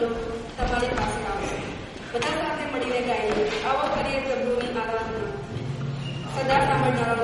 ભજનો તમારી પાસે આવશે. બધા સાથે મળીને ગાઈએ, આવો કરીએ પ્રભુની આરાધના. સદા સાંભળનારો